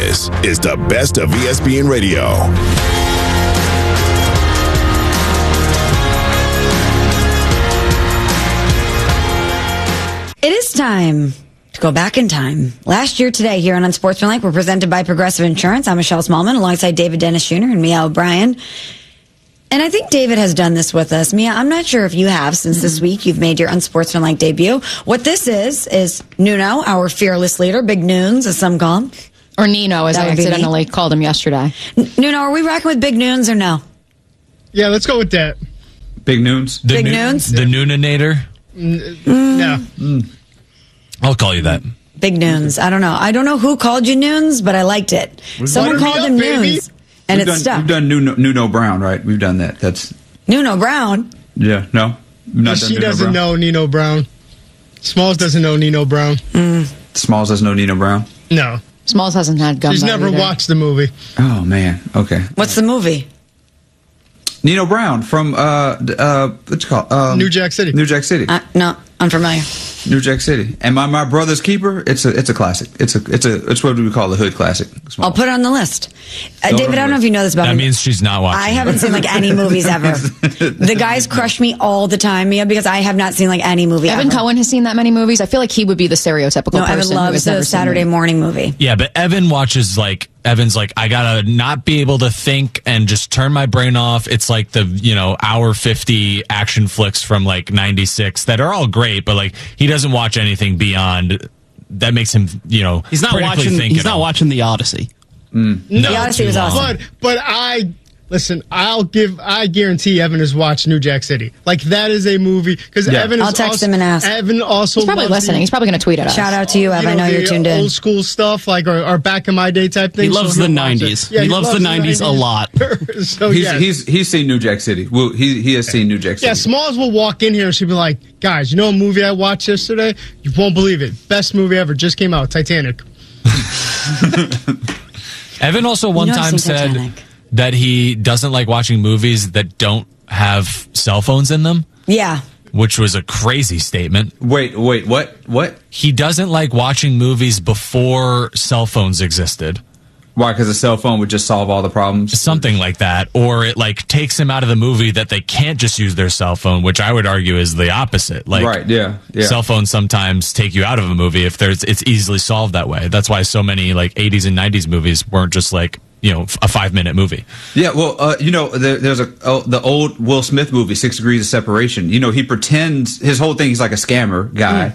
This is the best of ESPN Radio. It is time to go back in time. Last year today here on Unsportsmanlike, we're presented by Progressive Insurance. I'm Michelle Smallman alongside David Dennis Jr. and Mia O'Brien. And I think David has done this with us. Mia, I'm not sure if you have since this week you've made your Unsportsmanlike debut. What this is Nuno, our fearless leader, Big Noons, as some call him. Or Nino, as I accidentally called him yesterday. Nuno, are we rocking with Big Noons or no? Yeah, let's go with that. Big Noons? Big Noons? The Nooninator? No. I'll call you that. Big Noons. I don't know. I don't know who called you Noons, but I liked it. Someone called him Noons, and it's stuck. We've done Nuno Brown, right? We've done that. That's Nuno Brown? Yeah, no? She doesn't know Nino Brown. Smalls doesn't know Nino Brown. Smalls doesn't know Nino Brown? No. Smalls hasn't had gumbo. He's never either. watched the movie. Oh, man. Okay. What's the movie? Nino Brown from, what's it called? New Jack City. New Jack City. No, unfamiliar. New Jack City. And my Brother's Keeper, it's a classic. It's what we call the hood classic. I'll put it on the list. David, I don't know if you know this about me. That means she's not watching. I haven't seen like any movies ever. The guys crush me all the time, Mia, because I have not seen like any movie Evan ever. Cohen has seen that many movies. I feel like he would be the stereotypical No, person Evan who loves has the never seen Saturday them. morning movie. Yeah, but Evan watches Evan's like, I gotta not be able to think and just turn my brain off. It's like the, hour 50 action flicks from like 96 that are all great, but like he doesn't watch anything beyond that makes him, He's not watching The Odyssey. No, The Odyssey was awesome. But I guarantee Evan has watched New Jack City. Like that is a movie because Evan. I'll text him and ask. Evan also. He's probably listening. He's probably going to tweet at us. Shout out to you, Evan. I know you're tuned in. Old school stuff like or back in my day type thing. He loves the 90s. Yeah, he loves the 90s a lot. So he's seen New Jack City. Well, he has seen New Jack City. Yeah, Smalls will walk in here and she'll be like, guys, you know a movie I watched yesterday? You won't believe it. Best movie ever. Just came out. Titanic. Evan also one I've time seen said Titanic. that he doesn't like watching movies that don't have cell phones in them, Yeah. which was a crazy statement. Wait, what? He doesn't like watching movies before cell phones existed. Why? Because a cell phone would just solve all the problems? Something like that. Or it like takes him out of the movie that they can't just use their cell phone, which I would argue is the opposite. Like, Right, yeah. Cell phones sometimes take you out of a movie if it's easily solved that way. That's why so many like 80s and 90s movies weren't just like, a 5-minute movie. Yeah, well, there's the old Will Smith movie, 6 Degrees of Separation. He pretends, his whole thing, he's like a scammer guy.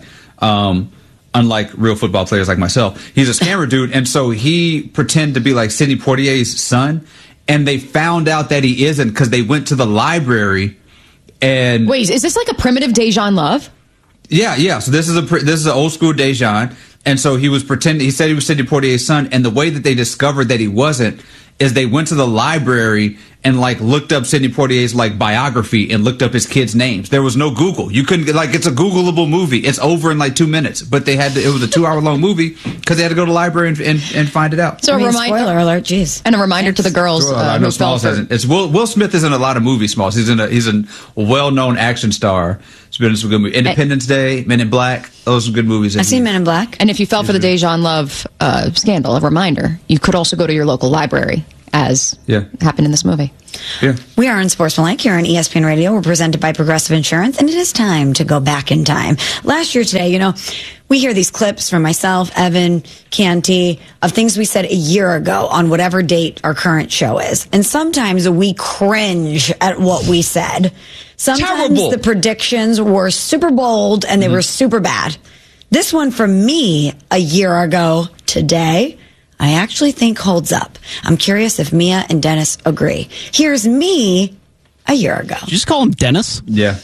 Unlike real football players like myself. He's a scammer dude, and so he pretended to be like Sidney Poitier's son, and they found out that he isn't because they went to the library and... Wait, is this like a primitive Dejan Love? Yeah. So this is an old school Dejan, and so he was pretending. He said he was Sidney Poitier's son, and the way that they discovered that he wasn't is they went to the library and like looked up Sidney Poitier's like biography and looked up his kids' names. There was no Google. You couldn't it's a Googleable movie. It's over in like 2 minutes, but it was a 2-hour long movie because they had to go to the library and find it out. So a reminder, spoiler alert, jeez. and a reminder to the girls who Smalls fell for. hasn't. It's Will Smith is in a lot of movies. Smalls. He's a well-known action star. He's been in some good movies. Independence Day, Men in Black. Those are good movies. I've seen Men in Black. And if you fell for the Dejan Love scandal, a reminder, you could also go to your local library, as happened in this movie. Yeah. We are on Sportsmanlike here on ESPN Radio. We're presented by Progressive Insurance, and it is time to go back in time. Last year today, we hear these clips from myself, Evan, Canty, of things we said a year ago on whatever date our current show is. And sometimes we cringe at what we said. Sometimes the predictions were super bold and they were super bad. This one from me a year ago today, I actually think holds up. I'm curious if Mia and Dennis agree. Here's me a year ago. Did you just call him Dennis? Yeah.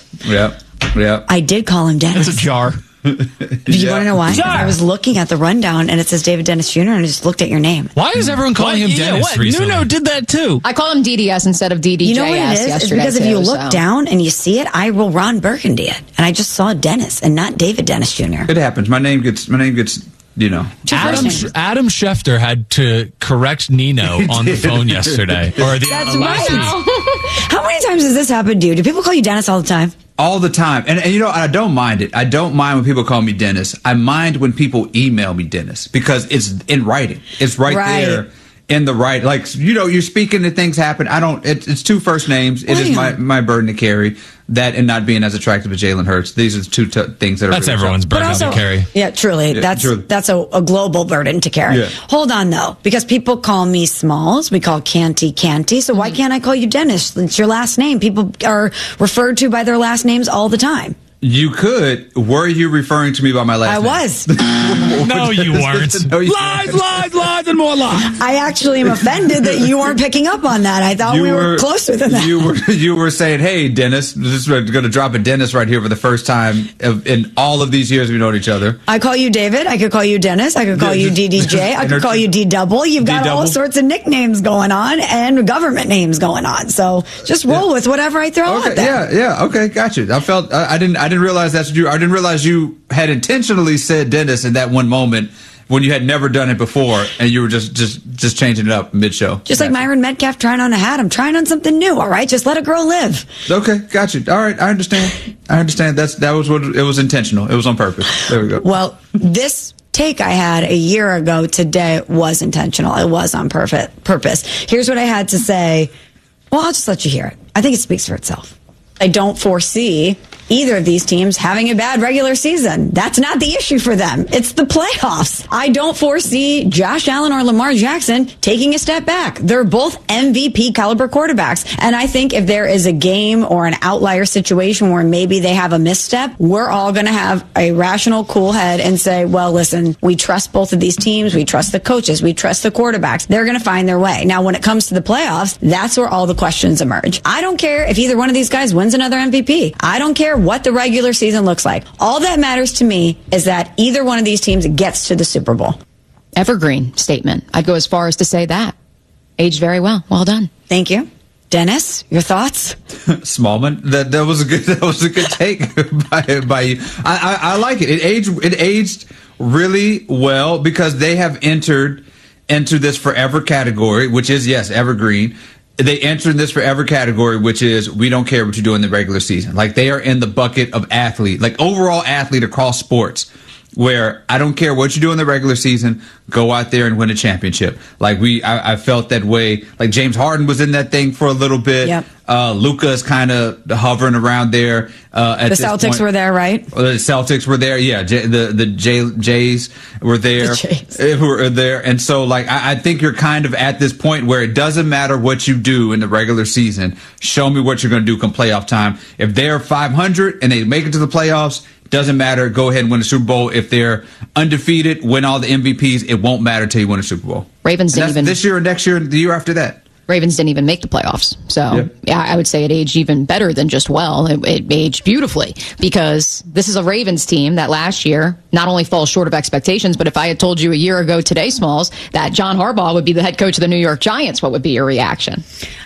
I did call him Dennis. That's a jar. Do you want to know why? I was looking at the rundown and it says David Dennis Jr. and I just looked at your name. Why is everyone calling him Dennis recently? Nuno did that too. I call him DDS instead of DDJS. You know what it is? It's yesterday because if you too, look down and you see it, I will Ron Burgundy it. And I just saw Dennis and not David Dennis Jr. It happens. My name gets Adam Schefter had to correct Nino on the phone yesterday. That's right. How many times has this happened to you? Do people call you Dennis all the time? All the time. And you know, I don't mind it. I don't mind when people call me Dennis. I mind when people email me Dennis because it's in writing. It's right there in the right. Like, you know, you're speaking and things happen. It's two first names. It is my burden to carry. That and not being as attractive as Jalen Hurts. These are the two things that are That's everyone's burden to carry. Yeah, truly. That's a global burden to carry. Yeah. Hold on, though, because people call me Smalls. We call Canty. So why can't I call you Dennis? It's your last name. People are referred to by their last names all the time. You could. Were you referring to me by my last name? I was. No, you weren't. No, lies, and more lies. I actually am offended that you weren't picking up on that. I thought we were closer than that. You were saying, hey, Dennis, this is going to drop a Dennis right here for the first time in all of these years we've known each other. I call you David. I could call you Dennis. I could call you DDJ. I could call you D-Double. You've got all sorts of nicknames going on and government names going on. So just roll with whatever I throw out there. Yeah. Okay, got you. I didn't realize that's you. I didn't realize you had intentionally said Dennis in that one moment when you had never done it before, and you were just changing it up mid-show. Just like Myron Metcalf trying on a hat. I'm trying on something new. All right, just let a girl live. Okay, got you. All right, I understand. That was what it was intentional. It was on purpose. There we go. Well, this take I had a year ago today was intentional. It was on purpose. Here's what I had to say. Well, I'll just let you hear it. I think it speaks for itself. I don't foresee either of these teams having a bad regular season. That's not the issue for them. It's the playoffs. I don't foresee Josh Allen or Lamar Jackson taking a step back. They're both MVP caliber quarterbacks. And I think if there is a game or an outlier situation where maybe they have a misstep, we're all going to have a rational, cool head and say, well, listen, we trust both of these teams. We trust the coaches. We trust the quarterbacks. They're going to find their way. Now, when it comes to the playoffs, that's where all the questions emerge. I don't care if either one of these guys wins another MVP. I don't care what the regular season looks like. All that matters to me is that either one of these teams gets to the Super Bowl. Evergreen statement. I'd go as far as to say that. Aged very well. Well done. Thank you. Dennis, your thoughts? Smallman, that was a good take by you. I like it. It aged really well because they have entered into this forever category, which is evergreen. They enter in this forever category, which is we don't care what you do in the regular season. Like they are in the bucket of athlete, like overall athlete across sports, where I don't care what you do in the regular season, go out there and win a championship. Like I felt that way. Like James Harden was in that thing for a little bit. Yep. Luka is kind of hovering around there. At the Celtics were there, right? The Celtics were there. Yeah. The Jays were there. Who were there. And so like, I think you're kind of at this point where it doesn't matter what you do in the regular season. Show me what you're going to do come playoff time. If they're 500 and they make it to the playoffs, doesn't matter. Go ahead and win a Super Bowl. If they're undefeated, win all the MVPs, it won't matter till you win a Super Bowl. Ravens didn't even this year or next year, the year after that. Ravens didn't even make the playoffs. So, yeah, I would say it aged even better than just well. It aged beautifully because this is a Ravens team that last year not only falls short of expectations, but if I had told you a year ago today, Smalls, that John Harbaugh would be the head coach of the New York Giants, what would be your reaction?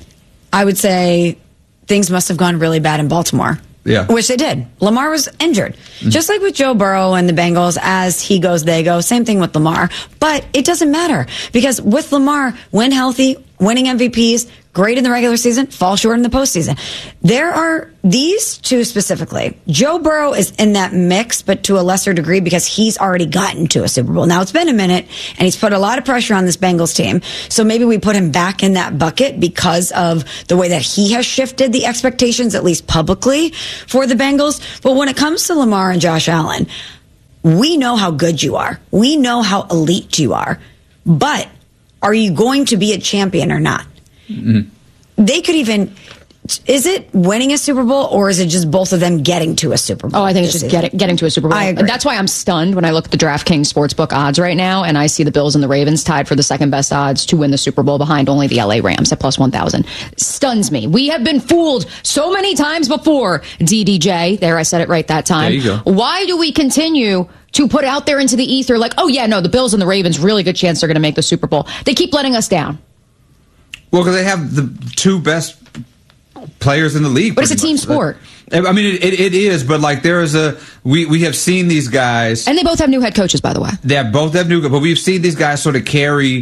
I would say things must have gone really bad in Baltimore. Yeah. Which they did. Lamar was injured. Just like with Joe Burrow and the Bengals, as he goes, they go. Same thing with Lamar. But it doesn't matter because with Lamar, when healthy, winning MVPs, great in the regular season, fall short in the postseason. There are these two specifically. Joe Burrow is in that mix, but to a lesser degree because he's already gotten to a Super Bowl. Now it's been a minute and he's put a lot of pressure on this Bengals team. So maybe we put him back in that bucket because of the way that he has shifted the expectations, at least publicly, for the Bengals. But when it comes to Lamar and Josh Allen, we know how good you are. We know how elite you are. But are you going to be a champion or not? Mm-hmm. They could even... Is it winning a Super Bowl or is it just both of them getting to a Super Bowl? Oh, I think it's just getting to a Super Bowl. I agree. And that's why I'm stunned when I look at the DraftKings Sportsbook odds right now and I see the Bills and the Ravens tied for the second best odds to win the Super Bowl behind only the LA Rams at plus 1,000. Stuns me. We have been fooled so many times before, DDJ. There, I said it right that time. There you go. Why do we continue to put out there into the ether like, oh yeah, no, the Bills and the Ravens, really good chance they're going to make the Super Bowl. They keep letting us down. Well, because they have the two best players in the league. But it's a team sport. I mean, it is, but like there is we have seen these guys. And they both have new head coaches, by the way. They both have new, but we've seen these guys sort of carry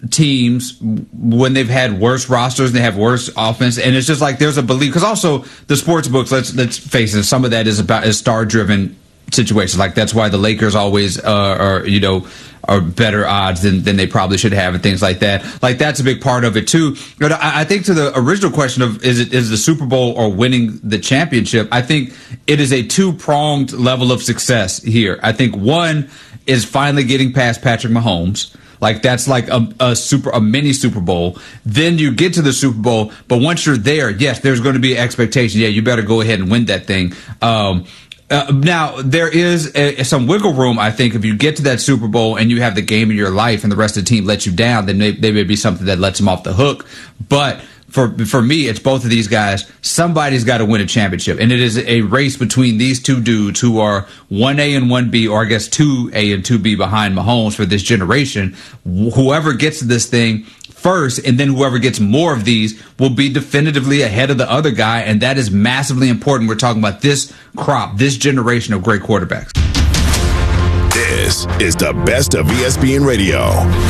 teams when they've had worse rosters and they have worse offense, and it's just like there's a belief, because also the sports books, let's face it, some of that is star driven situations. Like that's why the Lakers always are better odds than they probably should have, and things like that. Like that's a big part of it too. But I think to the original question of is the Super Bowl or winning the championship, I think it is a two-pronged level of success here. I think one is finally getting past Patrick Mahomes. Like that's like a mini Super Bowl. Then you get to the Super Bowl, but once you're there, yes, there's going to be expectation. Yeah, you better go ahead and win that thing. Now, there is some wiggle room, I think, if you get to that Super Bowl and you have the game of your life and the rest of the team lets you down, then there may be something that lets them off the hook. But for me, it's both of these guys. Somebody's got to win a championship. And it is a race between these two dudes who are 1A and 1B, or I guess 2A and 2B behind Mahomes for this generation. Whoever gets to this thing first, and then whoever gets more of these will be definitively ahead of the other guy, and that is massively important. We're talking about this crop, this generation of great quarterbacks. This is the best of ESPN Radio.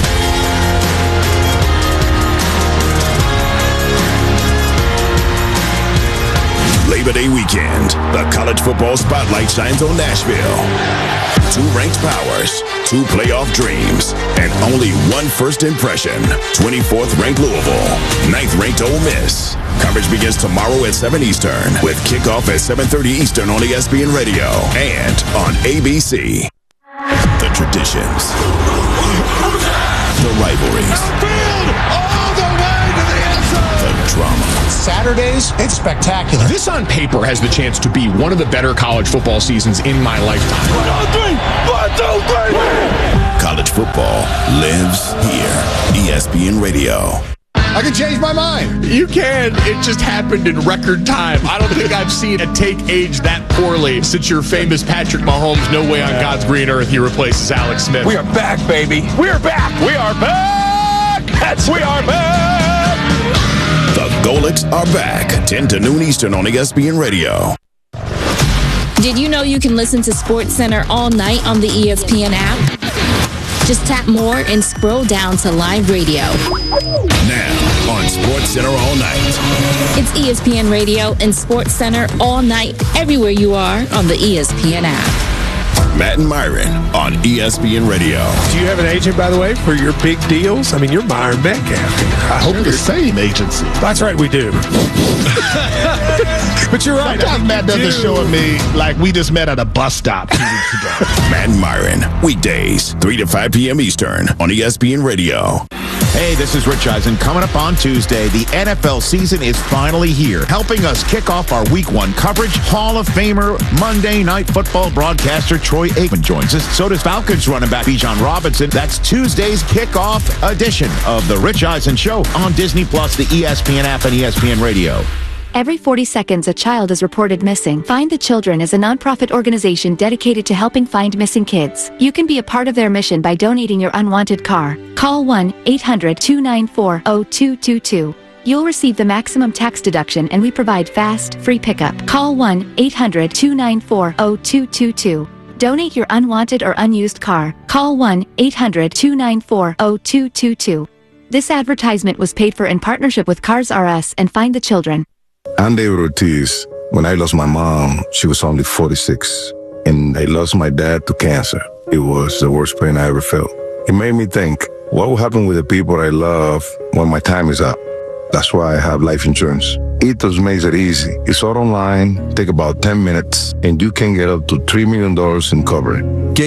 Labor Day weekend, the college football spotlight shines on Nashville. 2 ranked powers, 2 playoff dreams, and only 1 first impression. 24th ranked Louisville, 9th ranked Ole Miss. Coverage begins tomorrow at 7 Eastern, with kickoff at 7:30 Eastern on ESPN Radio and on ABC. The traditions, the rivalries, All the way to the end zone. the drama. Saturdays, it's spectacular. This on paper has the chance to be one of the better college football seasons in my lifetime. 1, 2, 3. College football lives here. ESPN Radio. I can change my mind. You can. It just happened in record time. I don't think I've seen a take age that poorly since your famous Patrick Mahomes, no way on God's green earth he replaces Alex Smith. We are back, baby. We are back. We are back. We are back. The Golics are back, 10 to noon Eastern on ESPN Radio. Did you know you can listen to SportsCenter all night on the ESPN app? Just tap more and scroll down to live radio. Now on SportsCenter all night. It's ESPN Radio and SportsCenter all night, everywhere you are on the ESPN app. Matt and Myron on ESPN Radio. Do you have an agent, by the way, for your big deals? I mean, you're Myron Metcalf. I hope We're the same agency. That's right, we do. But you're right. Sometimes Matt doesn't show me like we just met at a bus stop 2 weeks ago. Matt and Myron, weekdays, 3 to 5 p.m. Eastern on ESPN Radio. Hey, this is Rich Eisen. Coming up on Tuesday, the NFL season is finally here. Helping us kick off our Week 1 coverage, Hall of Famer, Monday Night Football broadcaster Troy Aikman joins us. So does Falcons running back Bijan Robinson. That's Tuesday's kickoff edition of The Rich Eisen Show on Disney+, the ESPN app, and ESPN Radio. Every 40 seconds, a child is reported missing. Find the Children is a nonprofit organization dedicated to helping find missing kids. You can be a part of their mission by donating your unwanted car. Call 1-800-294-0222. You'll receive the maximum tax deduction, and we provide fast, free pickup. Call 1-800-294-0222. Donate your unwanted or unused car. Call 1-800-294-0222. This advertisement was paid for in partnership with Cars R Us and Find the Children. I'm David Ortiz. When I lost my mom, she was only 46, and I lost my dad to cancer. It was the worst pain I ever felt. It made me think, what will happen with the people I love when my time is up? That's why I have life insurance. Ethos makes it easy. It's all online, take about 10 minutes, and you can get up to $3 million in coverage.